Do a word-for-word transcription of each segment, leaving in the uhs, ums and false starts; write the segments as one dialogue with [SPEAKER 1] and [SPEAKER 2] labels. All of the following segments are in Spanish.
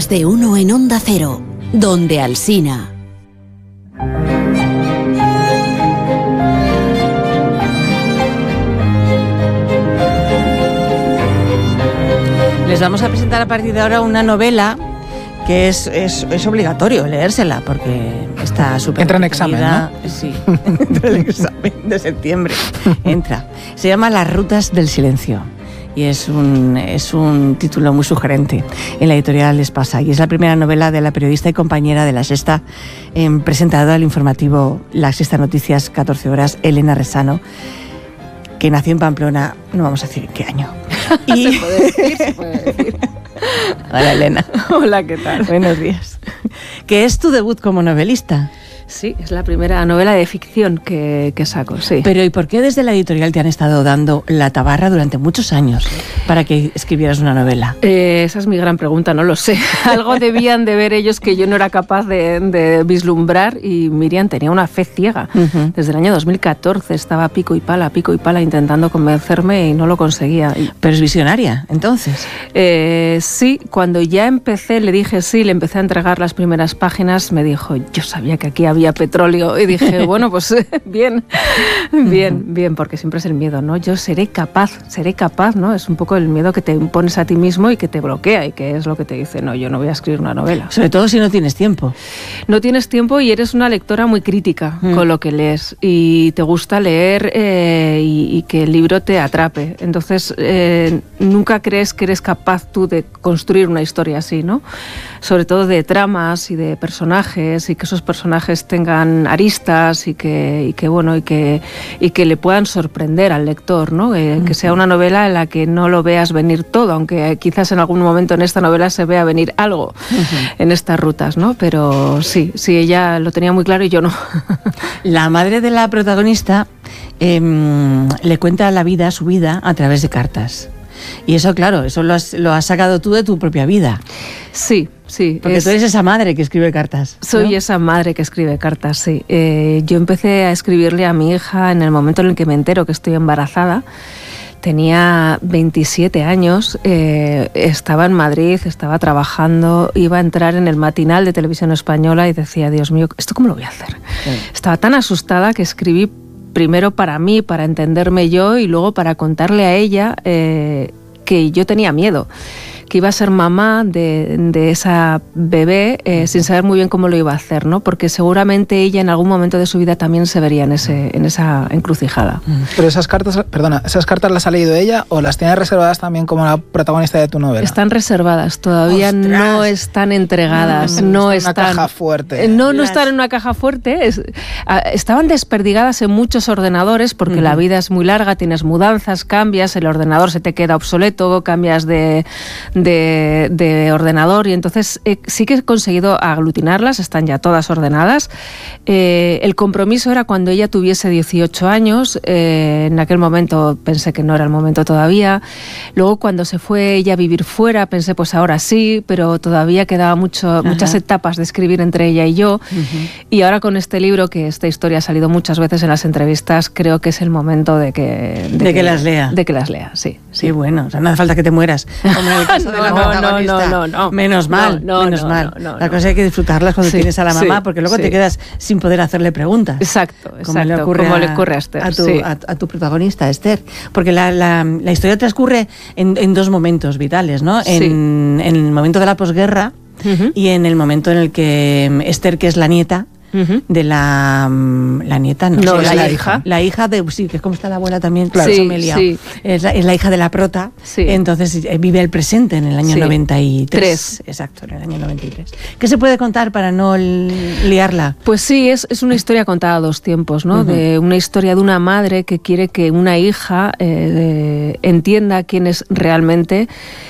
[SPEAKER 1] Más de uno en Onda Cero, donde Alsina.
[SPEAKER 2] Les vamos a presentar a partir de ahora una novela que es, es, es obligatorio leérsela porque está súper...
[SPEAKER 3] Entra en examen, ¿no?
[SPEAKER 2] Sí, entra en el examen de septiembre. Entra. Se llama Las rutas del silencio y es un, es un título muy sugerente. En la editorial Espasa y es la primera novela de la periodista y compañera de La Sexta, eh, presentada al informativo La Sexta Noticias, catorce horas, Elena Resano, que nació en Pamplona, no vamos a decir en qué año. Y...
[SPEAKER 4] se puede decir, se puede decir.
[SPEAKER 2] Hola, Elena.
[SPEAKER 4] Hola, ¿qué tal?
[SPEAKER 2] Buenos días. ¿Qué es tu debut como novelista?
[SPEAKER 4] Sí, es la primera novela de ficción que, que saco, sí.
[SPEAKER 2] Pero ¿y por qué desde la editorial te han estado dando la tabarra durante muchos años para que escribieras una novela?
[SPEAKER 4] Eh, esa es mi gran pregunta, no lo sé. Algo debían de ver ellos que yo no era capaz de, de vislumbrar y Miriam tenía una fe ciega. Uh-huh. Desde el año dos mil catorce estaba pico y pala, pico y pala intentando convencerme y no lo conseguía.
[SPEAKER 2] Pero es visionaria, entonces.
[SPEAKER 4] Eh, sí, cuando ya empecé, le dije sí, le empecé a entregar las primeras páginas, me dijo, yo sabía que aquí había había petróleo y dije, bueno, pues bien, bien, bien, porque siempre es el miedo, ¿no? Yo seré capaz, seré capaz, ¿no? Es un poco el miedo que te impones a ti mismo y que te bloquea y que es lo que te dice, no, yo no voy a escribir una novela.
[SPEAKER 2] Sobre todo si no tienes tiempo.
[SPEAKER 4] No tienes tiempo y eres una lectora muy crítica mm. con lo que lees y te gusta leer eh, y, y que el libro te atrape. Entonces, eh, nunca crees que eres capaz tú de construir una historia así, ¿no? Sobre todo de tramas y de personajes y que esos personajes tengan aristas y que, y que bueno y que, y que le puedan sorprender al lector, ¿no? Eh, uh-huh. Que sea una novela en la que no lo veas venir todo, aunque quizás en algún momento en esta novela se vea venir algo uh-huh. en estas rutas, ¿no? Pero sí, sí, ella lo tenía muy claro y yo no.
[SPEAKER 2] La madre de la protagonista eh, le cuenta la vida, su vida, a través de cartas. Y eso, claro, eso lo has, lo has sacado tú de tu propia vida.
[SPEAKER 4] Sí, sí.
[SPEAKER 2] Porque es, tú eres esa madre que escribe cartas, ¿no?
[SPEAKER 4] Soy esa madre que escribe cartas, sí. Eh, yo empecé a escribirle a mi hija en el momento en el que me entero que estoy embarazada. Tenía veintisiete años, eh, estaba en Madrid, estaba trabajando, iba a entrar en el matinal de Televisión Española y decía, Dios mío, ¿esto cómo lo voy a hacer? Sí. Estaba tan asustada que escribí primero para mí, para entenderme yo y luego para contarle a ella eh, que yo tenía miedo, que iba a ser mamá de, de esa bebé eh, sin saber muy bien cómo lo iba a hacer, ¿no? Porque seguramente ella en algún momento de su vida también se vería en, ese, en esa encrucijada.
[SPEAKER 3] Pero esas cartas, perdona, ¿esas cartas las ha leído ella o las tiene reservadas también como la protagonista de tu novela?
[SPEAKER 4] Están reservadas, todavía ¡Ostras! No están entregadas.
[SPEAKER 3] Mm,
[SPEAKER 4] no
[SPEAKER 3] están
[SPEAKER 4] están
[SPEAKER 3] en una caja fuerte.
[SPEAKER 4] No, no las... están en una caja fuerte. Es, a, estaban desperdigadas en muchos ordenadores porque uh-huh. la vida es muy larga, tienes mudanzas, cambias, el ordenador se te queda obsoleto, cambias de... De, de ordenador y entonces eh, sí que he conseguido aglutinarlas, están ya todas ordenadas. Eh, el compromiso era cuando ella tuviese dieciocho años, eh, en aquel momento pensé que no era el momento todavía. Luego cuando se fue ella a vivir fuera pensé pues ahora sí, pero todavía quedaba mucho, muchas etapas de escribir entre ella y yo. Uh-huh. Y ahora con este libro, que esta historia ha salido muchas veces en las entrevistas, creo que es el momento de que...
[SPEAKER 2] De, de que, que las lea.
[SPEAKER 4] De que las lea, sí.
[SPEAKER 2] Sí, bueno, o sea, no hace falta que te mueras. Como en el caso de la protagonista.
[SPEAKER 4] No, no, no, no.
[SPEAKER 2] Menos mal,
[SPEAKER 4] no, no,
[SPEAKER 2] menos
[SPEAKER 4] no,
[SPEAKER 2] mal.
[SPEAKER 4] No, no,
[SPEAKER 2] la
[SPEAKER 4] no.
[SPEAKER 2] cosa hay que disfrutarlas cuando sí, tienes a la mamá,
[SPEAKER 4] sí,
[SPEAKER 2] porque luego
[SPEAKER 4] sí.
[SPEAKER 2] te quedas sin poder hacerle preguntas.
[SPEAKER 4] Exacto, exacto.
[SPEAKER 2] Como le ocurre,
[SPEAKER 4] como
[SPEAKER 2] a,
[SPEAKER 4] le ocurre a Esther.
[SPEAKER 2] A tu,
[SPEAKER 4] sí.
[SPEAKER 2] a, a tu protagonista, Esther. Porque la, la, la historia transcurre en, en dos momentos vitales, ¿no?
[SPEAKER 4] Sí.
[SPEAKER 2] En, en el momento de la posguerra uh-huh. y en el momento en el que Esther, que es la nieta, Uh-huh. de la la nieta no,
[SPEAKER 4] no
[SPEAKER 2] sí,
[SPEAKER 4] la,
[SPEAKER 2] la
[SPEAKER 4] hija.
[SPEAKER 2] hija la hija de sí, que es como está la abuela también,
[SPEAKER 4] claro,
[SPEAKER 2] sí,
[SPEAKER 4] me he liado. Sí.
[SPEAKER 2] Es, la, es la hija de la prota,
[SPEAKER 4] sí.
[SPEAKER 2] Entonces vive el presente en el año sí. noventa y tres.
[SPEAKER 4] Tres.
[SPEAKER 2] Exacto, en el año noventa y tres. ¿Qué se puede contar para no liarla?
[SPEAKER 4] Pues sí, es, es una historia contada a dos tiempos, ¿no? Uh-huh. De una historia de una madre que quiere que una hija eh, entienda quién es realmente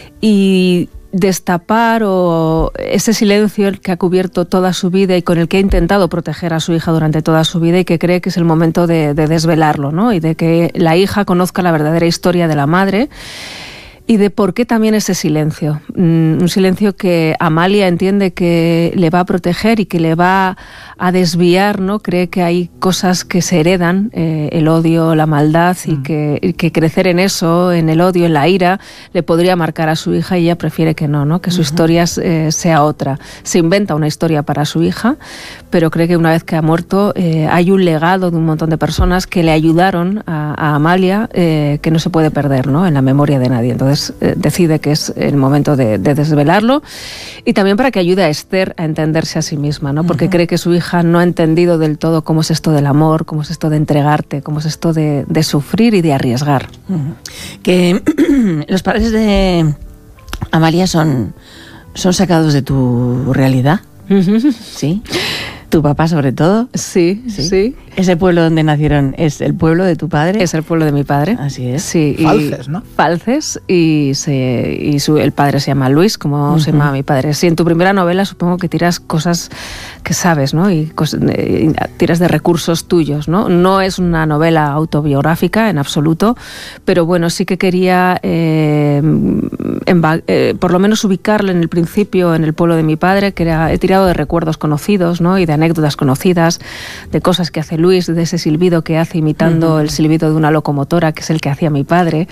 [SPEAKER 4] y destapar o ese silencio que ha cubierto toda su vida y con el que ha intentado proteger a su hija durante toda su vida y que cree que es el momento de, de desvelarlo, ¿no? Y de que la hija conozca la verdadera historia de la madre. Y de por qué también ese silencio. Mm, un silencio que Amalia entiende que le va a proteger y que le va a desviar, ¿no? Cree que hay cosas que se heredan, eh, el odio, la maldad, mm. y, que, y que crecer en eso, en el odio, en la ira, le podría marcar a su hija, y ella prefiere que no, ¿no? Que su uh-huh. historia eh, sea otra. Se inventa una historia para su hija, pero cree que una vez que ha muerto eh, hay un legado de un montón de personas que le ayudaron a, a Amalia, eh, que no se puede perder, ¿no? En la memoria de nadie. Entonces eh, decide que es el momento de, de desvelarlo, y también para que ayude a Esther a entenderse a sí misma, ¿no? Porque uh-huh. cree que su hija no ha entendido del todo cómo es esto del amor, cómo es esto de entregarte, cómo es esto de, de sufrir y de arriesgar.
[SPEAKER 2] Uh-huh. Que los padres de Amalia son, son sacados de tu realidad. Uh-huh. Sí. ¿Tu papá sobre todo?
[SPEAKER 4] Sí, sí, sí.
[SPEAKER 2] ¿Ese pueblo donde nacieron es el pueblo de tu padre?
[SPEAKER 4] Es el pueblo de mi padre.
[SPEAKER 2] Así es.
[SPEAKER 4] Sí.
[SPEAKER 3] Falces, ¿no?
[SPEAKER 4] Falces, y, se, y su, el padre se llama Luis, como uh-huh. se llama mi padre. Sí, en tu primera novela supongo que tiras cosas que sabes, ¿no? Y, cosas, y tiras de recursos tuyos, ¿no? No es una novela autobiográfica en absoluto, pero bueno, sí que quería eh, en, eh, por lo menos ubicarle en el principio en el pueblo de mi padre, que era, he tirado de recuerdos conocidos, ¿no? Y de anécdotas conocidas, de cosas que hace Luis, de ese silbido que hace imitando uh-huh. el silbido de una locomotora, que es el que hacía mi padre,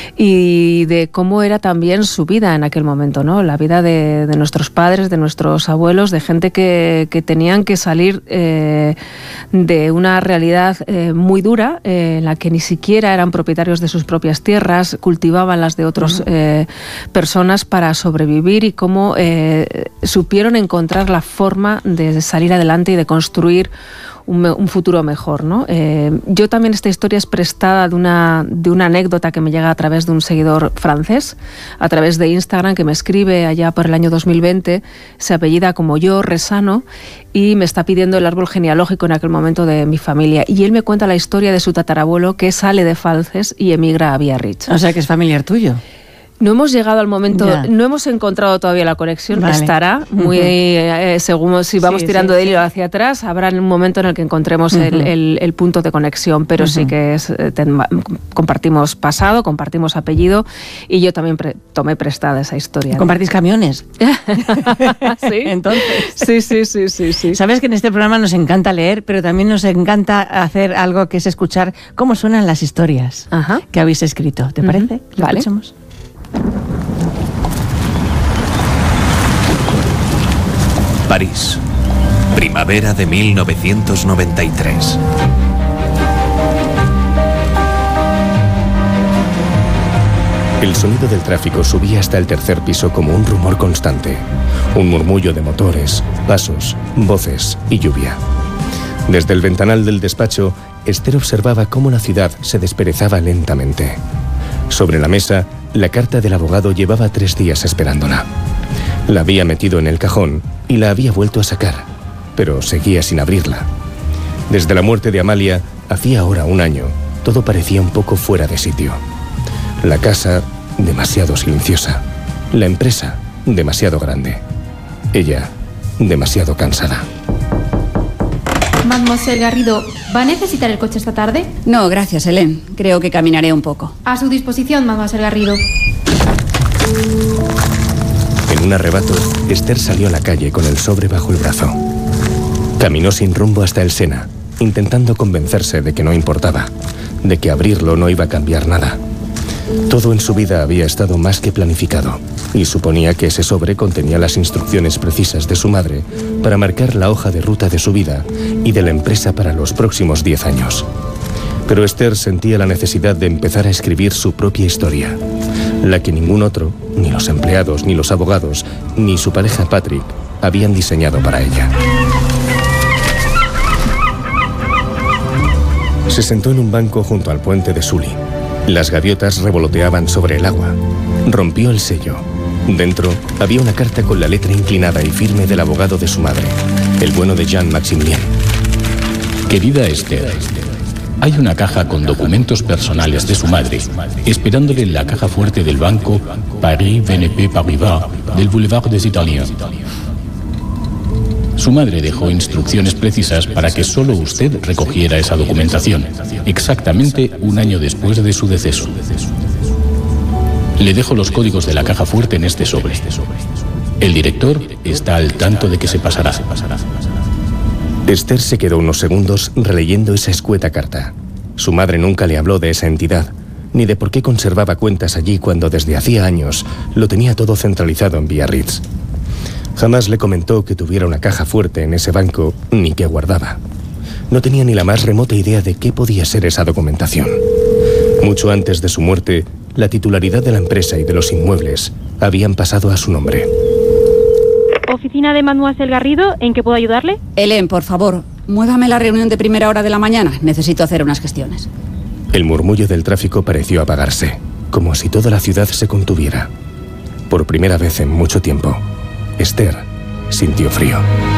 [SPEAKER 4] y de cómo era también su vida en aquel momento, ¿no? La vida de, de nuestros padres, de nuestros abuelos, de gente que, que tenían que salir eh, de una realidad eh, muy dura, eh, en la que ni siquiera eran propietarios de sus propias tierras, cultivaban las de otras uh-huh. eh, personas para sobrevivir, y cómo eh, supieron encontrar la forma de salir adelante y de construir un, un futuro mejor, ¿no? Eh, yo también, esta historia es prestada de una, de una anécdota que me llega a través de un seguidor francés, a través de Instagram, que me escribe allá por el año dos mil veinte, se apellida como yo, Resano, y me está pidiendo el árbol genealógico en aquel momento de mi familia. Y él me cuenta la historia de su tatarabuelo, que sale de Falces y emigra a Biarritz.
[SPEAKER 2] O sea, que es familiar tuyo.
[SPEAKER 4] No hemos llegado al momento,
[SPEAKER 2] ya.
[SPEAKER 4] no hemos encontrado todavía la conexión, vale. Estará muy, uh-huh. eh, según si vamos sí, tirando sí, de hilo sí. hacia atrás, habrá un momento en el que encontremos uh-huh. el, el, el punto de conexión, pero uh-huh. sí que es, ten, compartimos pasado, compartimos apellido, y yo también pre, tomé prestada esa historia.
[SPEAKER 2] ¿Compartís camiones?
[SPEAKER 4] Sí.
[SPEAKER 2] Entonces.
[SPEAKER 4] Sí, sí, sí, sí, sí.
[SPEAKER 2] Sabes que en este programa nos encanta leer, pero también nos encanta hacer algo que es escuchar cómo suenan las historias uh-huh. que habéis escrito. ¿Te parece? Uh-huh. ¿Lo
[SPEAKER 4] vale.
[SPEAKER 2] escuchamos?
[SPEAKER 5] París, primavera de mil novecientos noventa y tres.
[SPEAKER 6] El sonido del tráfico subía hasta el tercer piso como un rumor constante, un murmullo de motores, pasos, voces y lluvia. Desde el ventanal del despacho, Esther observaba cómo la ciudad se desperezaba lentamente. Sobre la mesa, la carta del abogado llevaba tres días esperándola. La había metido en el cajón y la había vuelto a sacar, pero seguía sin abrirla. Desde la muerte de Amalia, hacía ahora un año, todo parecía un poco fuera de sitio. La casa, demasiado silenciosa. La empresa, demasiado grande. Ella, demasiado cansada.
[SPEAKER 7] Mademoiselle Garrido, ¿va a necesitar el coche esta tarde?
[SPEAKER 8] No, gracias, Hélène. Creo que caminaré un poco.
[SPEAKER 7] A su disposición, Mademoiselle Garrido.
[SPEAKER 6] En un arrebato, Esther salió a la calle con el sobre bajo el brazo. Caminó sin rumbo hasta el Sena, intentando convencerse de que no importaba, de que abrirlo no iba a cambiar nada. Todo en su vida había estado más que planificado, y suponía que ese sobre contenía las instrucciones precisas de su madre para marcar la hoja de ruta de su vida y de la empresa para los próximos diez años. Pero Esther sentía la necesidad de empezar a escribir su propia historia, la que ningún otro, ni los empleados, ni los abogados, ni su pareja Patrick, habían diseñado para ella. Se sentó en un banco junto al puente de Sully. Las gaviotas revoloteaban sobre el agua. Rompió el sello. Dentro había una carta con la letra inclinada y firme del abogado de su madre, el bueno de Jean Maximilien.
[SPEAKER 9] Querida Esther, hay una caja con documentos personales de su madre esperándole en la caja fuerte del banco Paris B N P Paribas del Boulevard des Italiens. Su madre dejó instrucciones precisas para que solo usted recogiera esa documentación, exactamente un año después de su deceso. Le dejo los códigos de la caja fuerte en este sobre. El director está al tanto de que se pasará.
[SPEAKER 6] Esther se quedó unos segundos releyendo esa escueta carta. Su madre nunca le habló de esa entidad, ni de por qué conservaba cuentas allí cuando desde hacía años lo tenía todo centralizado en Biarritz. Jamás le comentó que tuviera una caja fuerte en ese banco, ni que guardaba. No tenía ni la más remota idea de qué podía ser esa documentación. Mucho antes de su muerte, la titularidad de la empresa y de los inmuebles habían pasado a su nombre.
[SPEAKER 10] Oficina de Mademoiselle Garrido, ¿en qué puedo ayudarle?
[SPEAKER 8] Helen, por favor, muévame la reunión de primera hora de la mañana. Necesito hacer unas gestiones.
[SPEAKER 6] El murmullo del tráfico pareció apagarse, como si toda la ciudad se contuviera. Por primera vez en mucho tiempo, Esther sintió frío.